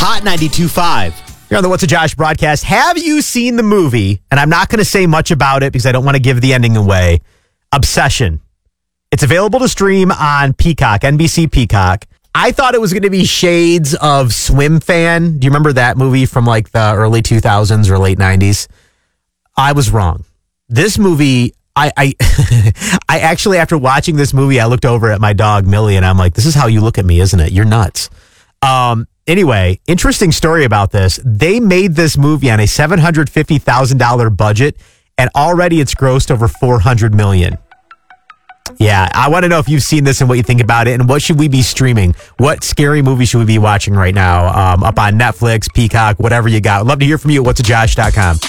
Hot 92.5. You're on the What's a Josh broadcast. Have you seen the movie? And I'm not going to say much about it because I don't want to give the ending away. Obsession. It's available to stream on Peacock, NBC Peacock. I thought it was going to be shades of Swim Fan. Do you remember that movie from like the early 2000s or late 90s? I was wrong. This movie, I actually, after watching this movie, I looked over at my dog, Millie, and I'm like, this is how you look at me, isn't it? You're nuts. Anyway, interesting story about this. They made this movie on a $750,000 budget, and already it's grossed over $400 million. Yeah, I want to know if you've seen this and what you think about it, and what should we be streaming? What scary movie should we be watching right now? Up on Netflix, Peacock, whatever you got. I'd love to hear from you at whatsajosh.com.